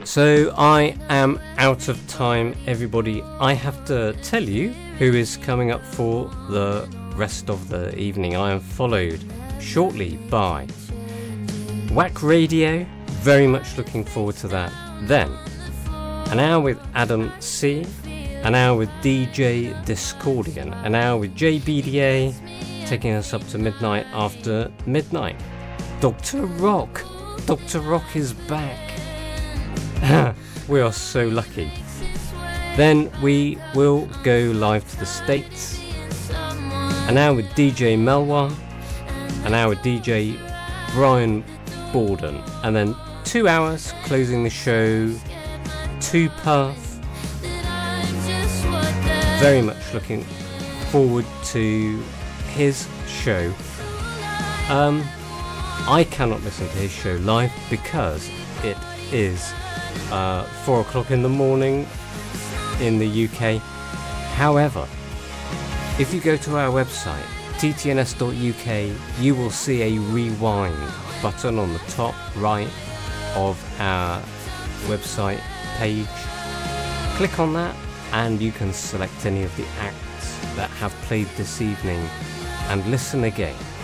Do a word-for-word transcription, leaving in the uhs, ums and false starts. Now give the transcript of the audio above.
So I am out of time, everybody. I have to tell you who is coming up for the rest of the evening. I am followed shortly by Whack Radio. Very much looking forward to that. Then an hour with Adam C, an hour with D J Discordian, an hour with J B D A, taking us up to midnight after midnight. Doctor Rock. Doctor Rock is back. We are so lucky. Then we will go live to the States. An hour with D J Melwa, an hour with D J Brian Borden, and then two hours closing the show, two Perth. Very much looking forward to his show. Um, I cannot listen to his show live because it is uh, four o'clock in the morning in the U K. However, if you go to our website t t n s dot u k, you will see a rewind button on the top right of our website page. Click on that and you can select any of the acts that have played this evening and listen again.